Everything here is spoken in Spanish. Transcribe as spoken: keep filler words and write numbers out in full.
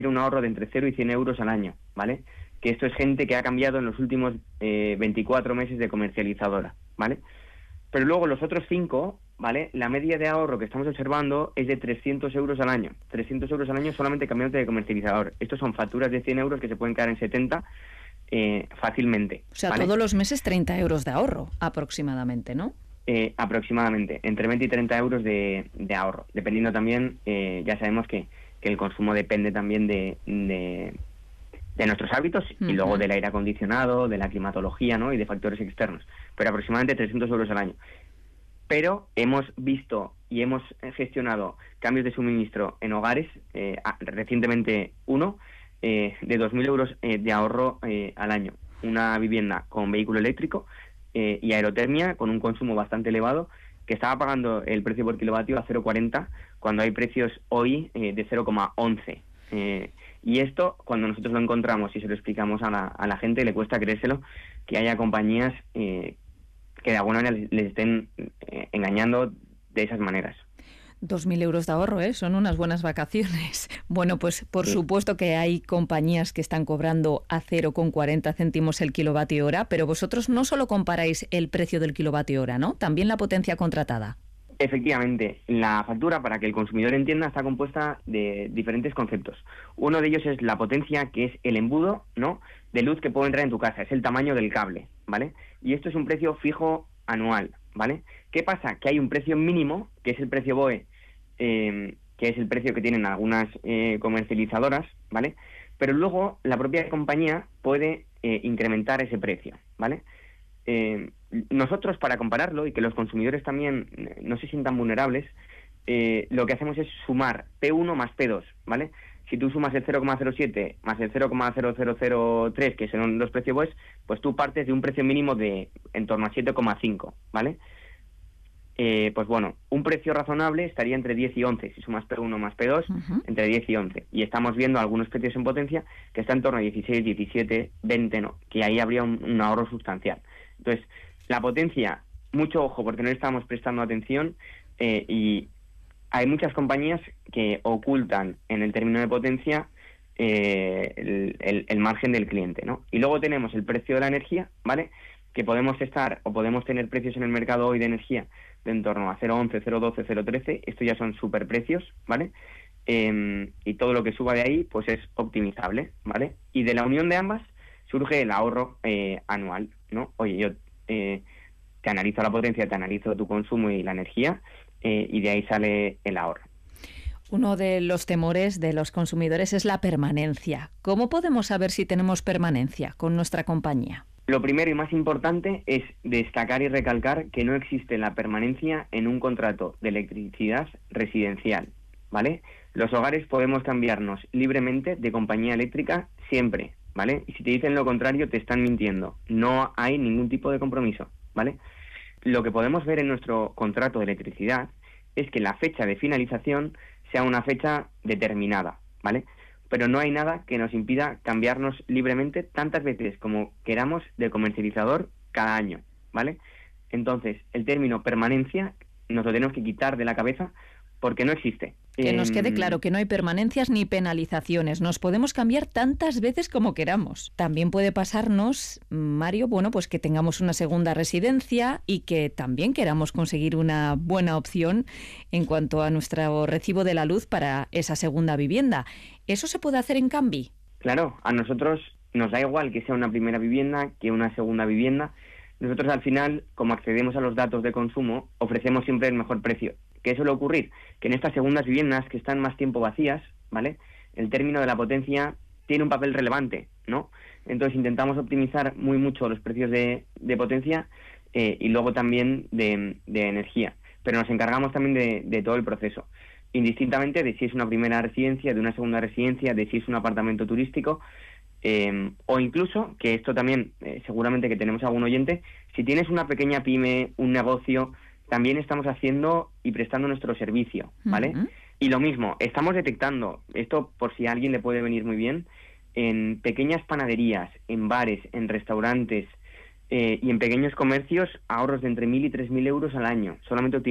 un ahorro de entre cero y cien euros al año, ¿vale? Que esto es gente que ha cambiado en los últimos eh, veinticuatro meses de comercializadora, ¿vale? Pero luego los otros cinco, ¿vale? La media de ahorro que estamos observando es de trescientos euros al año. trescientos euros al año solamente cambiándote de comercializador. Estos son facturas de cien euros que se pueden quedar en setenta eh, fácilmente. O sea, ¿vale? todos los meses treinta euros de ahorro, aproximadamente, ¿no? Eh, aproximadamente, entre veinte y treinta euros de, de ahorro. Dependiendo también, eh, ya sabemos que, que el consumo depende también de... de de nuestros hábitos y uh-huh. luego del aire acondicionado, de la climatología, ¿no? Y de factores externos, pero aproximadamente trescientos euros al año. Pero hemos visto y hemos gestionado cambios de suministro en hogares, eh, recientemente uno, eh, de dos mil euros eh, de ahorro eh, al año. Una vivienda con vehículo eléctrico eh, y aerotermia con un consumo bastante elevado, que estaba pagando el precio por kilovatio a cero coma cuarenta, cuando hay precios hoy eh, de cero coma once. Eh, y esto, cuando nosotros lo encontramos y se lo explicamos a la, a la gente, le cuesta creérselo, que haya compañías eh, que de alguna manera les, les estén eh, engañando de esas maneras. Dos mil euros de ahorro, ¿eh? Son unas buenas vacaciones. Bueno, pues por sí. supuesto que hay compañías que están cobrando a cero coma cuarenta céntimos el kilovatio hora, pero vosotros no solo comparáis el precio del kilovatio hora, ¿no? También la potencia contratada. Efectivamente, la factura, para que el consumidor entienda, está compuesta de diferentes conceptos. Uno de ellos es la potencia, que es el embudo, ¿no?, de luz que puede entrar en tu casa, es el tamaño del cable, ¿vale? Y esto es un precio fijo anual, ¿vale? ¿Qué pasa? Que hay un precio mínimo, que es el precio B O E, eh, que es el precio que tienen algunas eh, comercializadoras, ¿vale? Pero luego la propia compañía puede eh, incrementar ese precio, ¿vale? Eh, nosotros, para compararlo y que los consumidores también no se sientan vulnerables, eh, lo que hacemos es sumar P uno más P dos, ¿vale? Si tú sumas el cero coma cero siete más el cero coma cero cero cero tres, que son los precios B O E, pues tú partes de un precio mínimo de en torno a siete coma cinco, ¿vale? Eh, pues bueno, un precio razonable estaría entre diez y once, si sumas P uno más P dos, uh-huh. entre diez y once. Y estamos viendo algunos precios en potencia que están en torno a dieciséis, diecisiete, veinte, no, que ahí habría un, un ahorro sustancial. Entonces, la potencia, mucho ojo, porque no le estamos prestando atención eh, y hay muchas compañías que ocultan en el término de potencia eh, el, el, el margen del cliente, ¿no? Y luego tenemos el precio de la energía, ¿vale?, que podemos estar o podemos tener precios en el mercado hoy de energía de en torno a cero coma once, cero coma doce, cero coma trece, esto ya son superprecios, ¿vale? Eh, y todo lo que suba de ahí pues es optimizable, ¿vale? Y de la unión de ambas surge el ahorro eh, anual, ¿no? Oye, yo eh, te analizo la potencia, te analizo tu consumo y la energía eh, y de ahí sale el ahorro. Uno de los temores de los consumidores es la permanencia. ¿Cómo podemos saber si tenemos permanencia con nuestra compañía? Lo primero y más importante es destacar y recalcar que no existe la permanencia en un contrato de electricidad residencial, ¿vale? Los hogares podemos cambiarnos libremente de compañía eléctrica siempre, ¿vale? Y si te dicen lo contrario, te están mintiendo. No hay ningún tipo de compromiso, ¿vale? Lo que podemos ver en nuestro contrato de electricidad es que la fecha de finalización sea una fecha determinada, ¿vale? Pero no hay nada que nos impida cambiarnos libremente tantas veces como queramos de comercializador cada año, ¿vale? Entonces, el término permanencia nos lo tenemos que quitar de la cabeza porque no existe. Que eh, nos quede claro que no hay permanencias ni penalizaciones. Nos podemos cambiar tantas veces como queramos. También puede pasarnos, Mario, bueno, pues que tengamos una segunda residencia y que también queramos conseguir una buena opción en cuanto a nuestro recibo de la luz para esa segunda vivienda. ¿Eso se puede hacer en Cambi? Claro, a nosotros nos da igual que sea una primera vivienda que una segunda vivienda. Nosotros al final, como accedemos a los datos de consumo, ofrecemos siempre el mejor precio. ¿Qué suele ocurrir? Que en estas segundas viviendas que están más tiempo vacías, ¿vale?, el término de la potencia tiene un papel relevante, ¿no? Entonces intentamos optimizar muy mucho los precios de, de potencia eh, y luego también de, de energía. Pero nos encargamos también de, de todo el proceso, indistintamente de si es una primera residencia, de una segunda residencia, de si es un apartamento turístico, eh, o incluso, que esto también eh, seguramente que tenemos algún oyente, si tienes una pequeña pyme, un negocio, también estamos haciendo y prestando nuestro servicio, ¿vale? Uh-huh. Y lo mismo, estamos detectando, esto por si a alguien le puede venir muy bien, en pequeñas panaderías, en bares, en restaurantes eh, y en pequeños comercios, ahorros de entre mil y tres mil euros al año, solamente